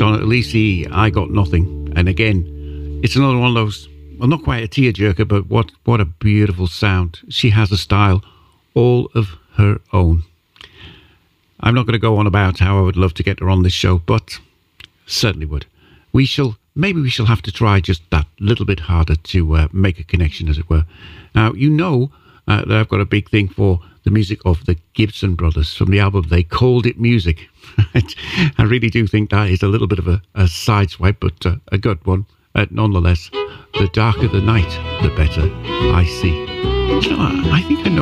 Donna Alisi, I Got Nothing. And again, it's another one of those, well, not quite a tearjerker, but what a beautiful sound. She has a style all of her own. I'm not going to go on about how I would love to get her on this show, but certainly would. Maybe we shall have to try just that little bit harder to make a connection, as it were. Now, you know that I've got a big thing for the music of the Gibson Brothers from the album They Called It Music. I really do think that is a little bit of a sideswipe, but a good one. Nonetheless, the darker the night, the better I see. You know, I think I know